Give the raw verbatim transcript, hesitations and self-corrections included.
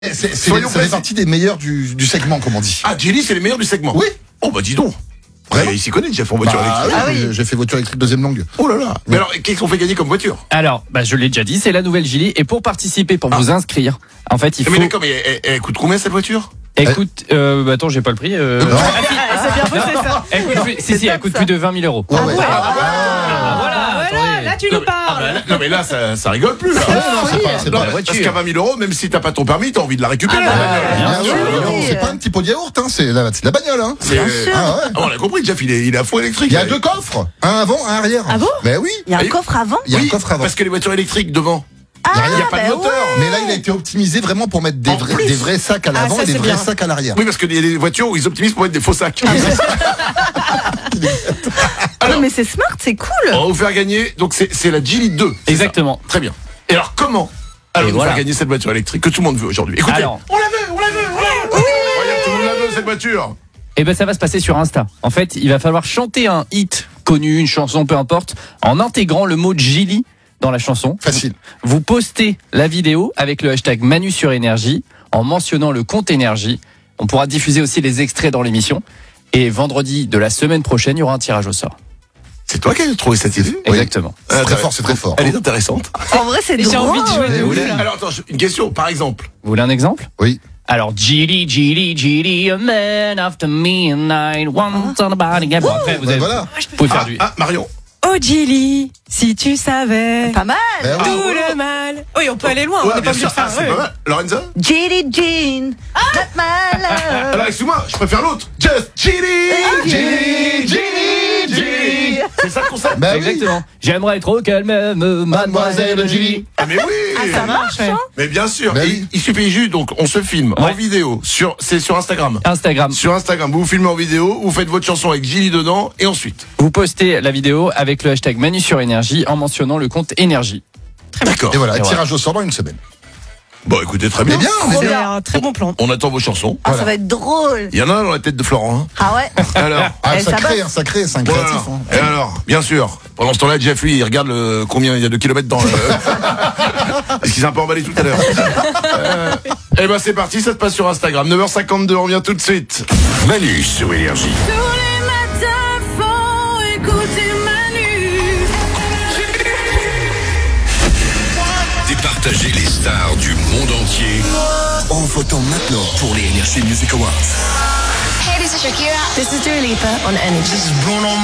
C'est, c'est, Soyons ça fait précis. partie des meilleurs du, du segment, comme on dit. Ah, Geely, c'est les meilleurs du segment. Oui. Oh bah dis donc. Vraiment Ouais, il s'y connaît, Jeff, en voiture Bah, électrique. oui, Ah oui. j'ai- J'ai fait voiture électrique deuxième langue. Oh là là. Mais alors, qu'est-ce qu'on fait gagner comme voiture? Alors, bah, je l'ai déjà dit, c'est la nouvelle Geely. Et pour participer, pour Ah. vous inscrire, en fait, il Mais faut. d'accord, mais elle, elle- elle coûte combien cette voiture? Écoute, euh, bah, attends, j'ai pas le prix. Euh... Non. Ah, c'est bien bossé ça. Elle coûte plus, si, si, elle coûte ça. plus de vingt mille euros. Ouais, ouais. Ah, Ah, voilà, voilà, attendez. là tu Non, nous mais- ah, parles. bah, là- non mais là, ça, ça rigole plus. Là. Ah, non, c'est pas, c'est Non, pas mais la parce qu'à vingt mille euros, même si t'as pas ton permis, t'as envie de la récupérer. Ah la bah, bagnole. bien Bien sûr. sûr, oui, non, oui. c'est pas un petit pot de yaourt, hein, c'est la, c'est la bagnole. Hein. C'est- Bien sûr. Ah ouais. Ah, on a compris, Jeff, il est, il est à fond électrique. Il y a là. deux coffres, un avant, un arrière. Ah bon Mais oui, Il y a un Oui. coffre avant. il y a Oui, un coffre avant. Parce que les voitures électriques devant, Ah, il n'y a pas de bah moteur. Mais là, il a été optimisé vraiment pour mettre des, En vrais, plus. des vrais sacs à l'avant Ah, ça, et des c'est vrais bien. sacs à l'arrière. Oui, parce qu'il y a des voitures où ils optimisent pour mettre des faux sacs. ouais. Mais c'est smart, c'est cool. On va vous faire gagner, donc c'est c'est la Geely deux. c'est Exactement. ça. Très bien. Et alors, comment allons Et nous voilà. faire gagner cette voiture électrique que tout le monde veut aujourd'hui? Écoutez, Alors. on la veut, on la veut, on la veut. Regarde, tout le monde la veut, cette voiture. Et ben ça va se passer sur Insta. En fait, il va falloir chanter un hit connu, une chanson, peu importe, en intégrant le mot Geely dans la chanson. Facile. Vous postez la vidéo avec le hashtag Manu sur énergie en mentionnant le compte énergie. On pourra diffuser aussi les extraits dans l'émission. Et vendredi de la semaine prochaine, il y aura un tirage au sort. C'est toi qui as trouvé cette idée? Exactement. C'est Ah, très t'as- fort, c'est très fort. Elle est intéressante. En vrai, c'est J'ai drôle. envie de jouer de Mais ouf, oui. là. Alors, attends, je- une question, par exemple. Vous voulez un exemple? Oui. Alors, Geely, Geely, Geely, a man after midnight, once on a body gap. Bon, après, vous, Bah, avez- voilà. vous pouvez faire Ah, du... ah, Marion. Oh Geely, si tu savais Pas mal. Ben oui. tout oh. le mal. Oui, on peut aller loin, on Ouais, n'est bien pas sûr. obligé de Ah, faire. c'est ouais. pas mal. Lorenza? Jelly Jean, not my love. Alors, excuse-moi, je préfère l'autre. Just Geely, Geely, Geely, Geely. C'est ça le concept? Bah oui. Exactement. J'aimerais trop qu'elle m'aime, mademoiselle Geely. Ah, mais oui. Ah, ça marche, hein. Mais bien sûr. Bah Et oui. il suffit juste, donc, on se filme en Ouais. vidéo. Sur, c'est sur Instagram. Instagram. Sur Instagram, vous vous filmez en vidéo, vous faites votre chanson avec Geely dedans, et ensuite. Vous postez la vidéo avec le hashtag Manu sur énergie en mentionnant le compte énergie. D'accord. Et voilà, Et tirage au sort dans une semaine. Bon, écoutez, très bien. Mais bien, mais C'est bien. un très bon plan. On attend vos chansons. Ah, ça va être drôle. Il y en a un dans la tête de Florent. Hein. Ah ouais. Alors. Ah, Eh, ça ça crée, bosse. hein, ça crée, c'est un Voilà. créatif. Hein. Et alors, bien sûr. Pendant ce temps-là, Jeff, lui, il regarde le, combien il y a de kilomètres dans le... Est-ce qu'il s'est un peu emballé tout à l'heure euh, Eh ben, c'est parti, ça se passe sur Instagram. neuf heures cinquante-deux, on revient tout de suite. Manu sur Énergie. Tous les matins, faut écouter Manu. Départager les stars du monde entier en votant maintenant pour les Energy Music Awards. Hey, this is Shakira. This is Dua Lipa on Energy.